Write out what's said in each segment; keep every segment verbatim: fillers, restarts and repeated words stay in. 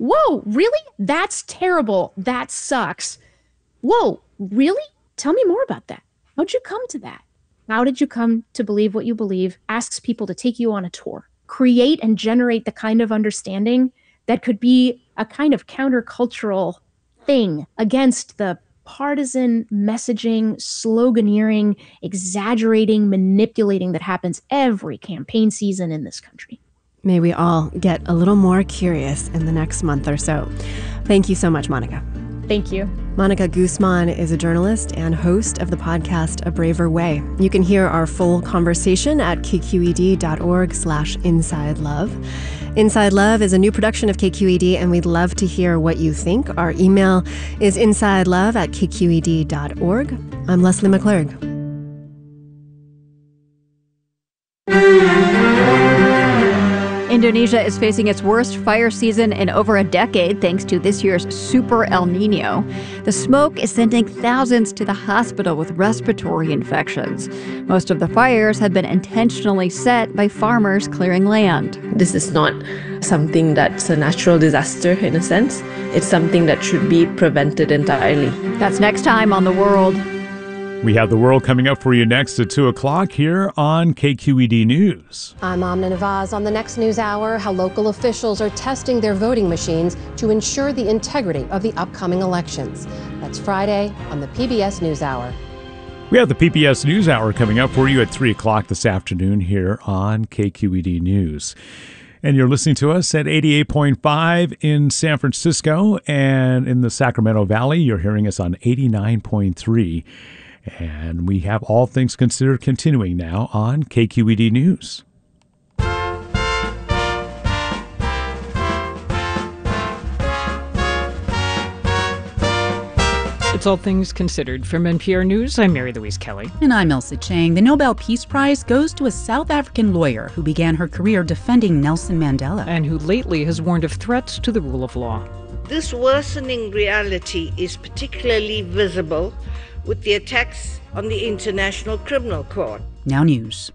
Whoa, really? That's terrible. That sucks. Whoa, really? Tell me more about that. How'd you come to that? How did you come to believe what you believe? Asks people to take you on a tour. Create and generate the kind of understanding that could be a kind of countercultural thing against the partisan messaging, sloganeering, exaggerating, manipulating that happens every campaign season in this country. May we all get a little more curious in the next month or so. Thank you so much, Monica. Thank you. Monica Guzman is a journalist and host of the podcast A Braver Way. You can hear our full conversation at kqed.org slash inside love. Inside Love is a new production of K Q E D, and we'd love to hear what you think. Our email is insidelove at kqed dot org. I'm Leslie McClurg. Indonesia is facing its worst fire season in over a decade thanks to this year's Super El Nino. The smoke is sending thousands to the hospital with respiratory infections. Most of the fires have been intentionally set by farmers clearing land. This is not something that's a natural disaster in a sense. It's something that should be prevented entirely. That's next time on The World. We have The World coming up for you next at two o'clock here on K Q E D News. I'm Amna Nawaz. On the next news hour, how local officials are testing their voting machines to ensure the integrity of the upcoming elections. That's Friday on the P B S NewsHour. We have the P B S NewsHour coming up for you at three o'clock this afternoon here on K Q E D News. And you're listening to us at eighty-eight point five in San Francisco, and in the Sacramento Valley, you're hearing us on eighty-nine point three. And we have All Things Considered continuing now on K Q E D News. It's All Things Considered from N P R News. I'm Mary Louise Kelly. And I'm Elsa Chang. The Nobel Peace Prize goes to a South African lawyer who began her career defending Nelson Mandela. And who lately has warned of threats to the rule of law. This worsening reality is particularly visible with the attacks on the International Criminal Court. Now News.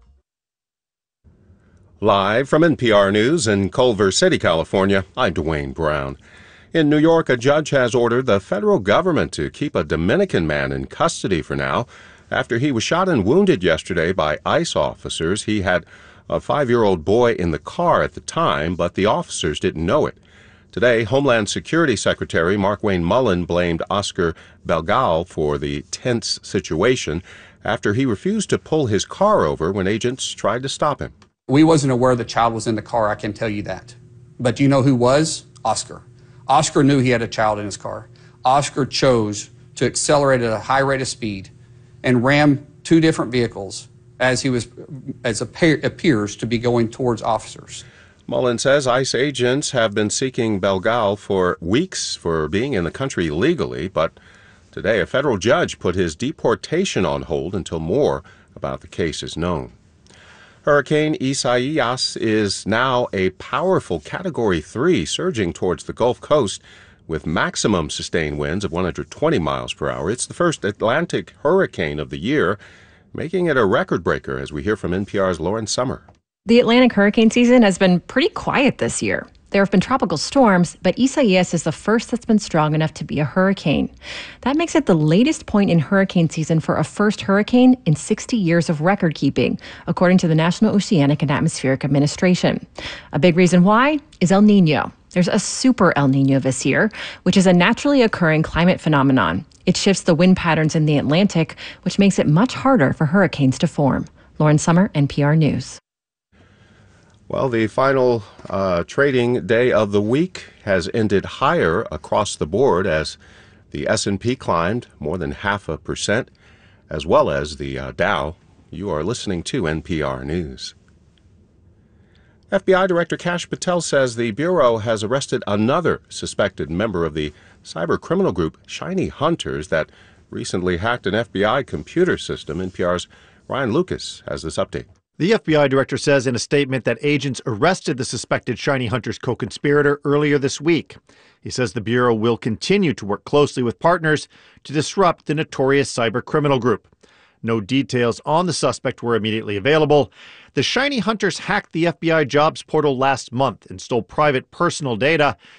Live from N P R News in Culver City, California, I'm Dwayne Brown. In New York, a judge has ordered the federal government to keep a Dominican man in custody for now after he was shot and wounded yesterday by ICE officers. He had a five-year-old boy in the car at the time, but the officers didn't know it. Today, Homeland Security Secretary Markwayne Mullin blamed Oscar Belgal for the tense situation after he refused to pull his car over when agents tried to stop him. We wasn't aware the child was in the car, I can tell you that. But do you know who was? Oscar. Oscar knew he had a child in his car. Oscar chose to accelerate at a high rate of speed and ram two different vehicles as he was, as appears to be going towards officers. Mullin says ICE agents have been seeking Belgal for weeks for being in the country illegally, but today a federal judge put his deportation on hold until more about the case is known. Hurricane Isaias is now a powerful Category three surging towards the Gulf Coast with maximum sustained winds of one hundred twenty miles per hour. It's the first Atlantic hurricane of the year, making it a record breaker, as we hear from N P R's Lauren Summer. The Atlantic hurricane season has been pretty quiet this year. There have been tropical storms, but Isaias is the first that's been strong enough to be a hurricane. That makes it the latest point in hurricane season for a first hurricane in sixty years of record keeping, according to the National Oceanic and Atmospheric Administration. A big reason why is El Nino. There's a super El Nino this year, which is a naturally occurring climate phenomenon. It shifts the wind patterns in the Atlantic, which makes it much harder for hurricanes to form. Lauren Summer, N P R News. Well, the final uh, trading day of the week has ended higher across the board as the S and P climbed more than half a percent, as well as the uh, Dow. You are listening to N P R News. F B I Director Kash Patel says the Bureau has arrested another suspected member of the cyber criminal group Shiny Hunters that recently hacked an F B I computer system. N P R's Ryan Lucas has this update. The F B I director says in a statement that agents arrested the suspected Shiny Hunters co-conspirator earlier this week. He says the Bureau will continue to work closely with partners to disrupt the notorious cyber criminal group. No details on the suspect were immediately available. The Shiny Hunters hacked the F B I jobs portal last month and stole private personal data.